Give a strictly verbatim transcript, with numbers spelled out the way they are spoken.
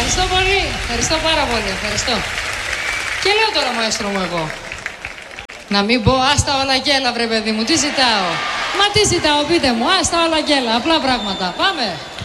Ευχαριστώ πολύ. Ευχαριστώ πάρα πολύ. Ευχαριστώ. Και λέω τώρα, μαέστρο μου, εγώ. Να μην πω, άστα όλα γέλα, βρε παιδί μου. Τι ζητάω. Μα τι ζητάω, πείτε μου. Άστα όλα γέλα. Απλά πράγματα. Πάμε.